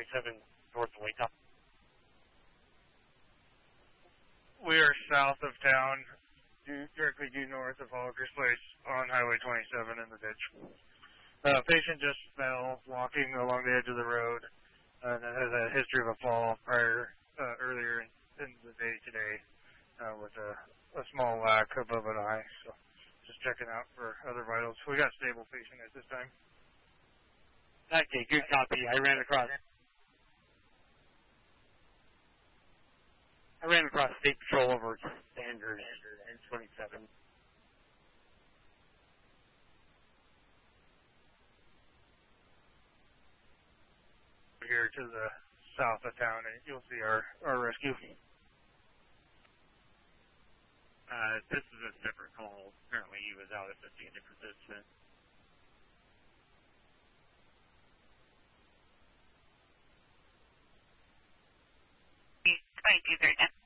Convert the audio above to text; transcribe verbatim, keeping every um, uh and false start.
twenty-seven north of Lake Top. We are south of town, due, directly due north of Holliker's Place on Highway twenty-seven in the ditch. Uh, patient just fell walking along the edge of the road uh, and has a history of a fall prior, uh, earlier in, in the day today uh, with a, a small lack above an eye. So just checking out for other vitals. We got a stable patient at this time. Okay, good copy. I ran across I ran across State Patrol over Standard and twenty-seven. Here to the south of town, and you'll see our, our rescue. Uh, this is a separate call. Apparently he was out assisting a different participant. twenty-two thirty-nine.